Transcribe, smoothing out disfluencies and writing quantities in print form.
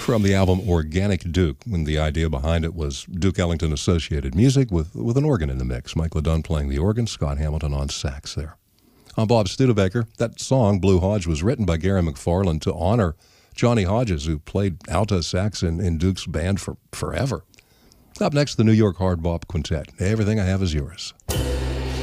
From the album Organic Duke, when the idea behind it was Duke Ellington Associated Music with an organ in the mix. Mike LeDun playing the organ, Scott Hamilton on sax there. I'm Bob Studebaker. That song, Blue Hodge, was written by Gary McFarland to honor Johnny Hodges, who played alto sax in Duke's band for forever. Up next, the New York Hard Bop Quintet. Everything I Have Is Yours.